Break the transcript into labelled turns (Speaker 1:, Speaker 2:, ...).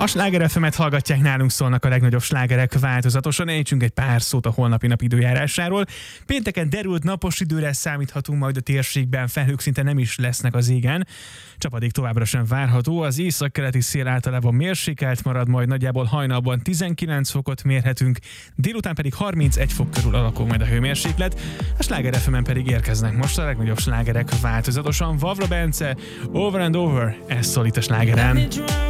Speaker 1: A Sláger FM-et hallgatják, nálunk szólnak a legnagyobb slágerek változatosan, ejtsünk egy pár szót a holnapi nap időjárásáról. Pénteken derült napos időre számíthatunk majd a térségben, felhők szinte nem is lesznek az égen. Csapadék továbbra sem várható, az északkeleti szél általában mérsékelt marad, majd nagyjából hajnalban 19 fokot mérhetünk, délután pedig 31 fok körül alakul majd a hőmérséklet. A Sláger FM-en pedig érkeznek most a legnagyobb slágerek változatosan. Vavra Bence, Over and Over, ez szól itt a Slágeren.